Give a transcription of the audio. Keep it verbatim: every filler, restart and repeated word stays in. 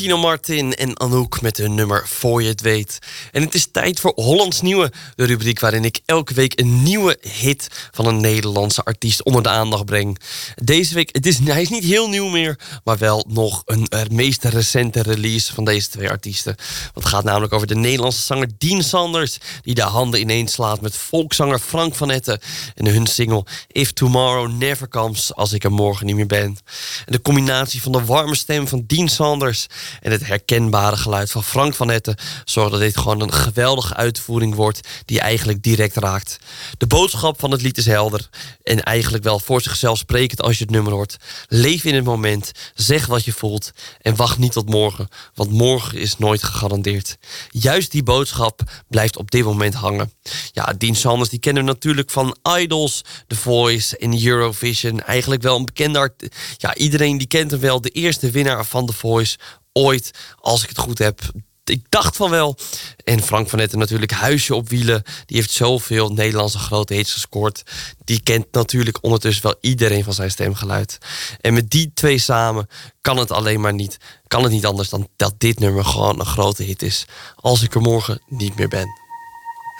Tino Martin en Anouk met hun nummer Voor je het weet. En het is tijd voor Hollands Nieuwe, de rubriek waarin ik elke week een nieuwe hit van een Nederlandse artiest onder de aandacht breng. Deze week, het is, hij is niet heel nieuw meer, maar wel nog een uh, meest recente release van deze twee artiesten. Het gaat namelijk over de Nederlandse zanger Dien Sanders, die de handen ineens slaat met volkszanger Frank van Etten en hun single If Tomorrow Never Comes, als ik er morgen niet meer ben. En de combinatie van de warme stem van Dien Sanders en het herkenbare geluid van Frank van Etten zorgt dat dit gewoon een geweldige uitvoering wordt die eigenlijk direct raakt. De boodschap van het lied is helder en eigenlijk wel voor zichzelf sprekend als je het nummer hoort. Leef in het moment, zeg wat je voelt en wacht niet tot morgen, want morgen is nooit gegarandeerd. Juist die boodschap blijft op dit moment hangen. Ja, Dien Sanders die kennen we natuurlijk van Idols, The Voice en Eurovision. Eigenlijk wel een bekende art. Ja, iedereen die kent hem wel. De eerste winnaar van The Voice ooit, als ik het goed heb. Ik dacht van wel. En Frank van Etten natuurlijk, Huisje op Wielen. Die heeft zoveel Nederlandse grote hits gescoord. Die kent natuurlijk ondertussen wel iedereen van zijn stemgeluid. En met die twee samen kan het alleen maar niet, kan het niet anders dan dat dit nummer gewoon een grote hit is. Als ik er morgen niet meer ben.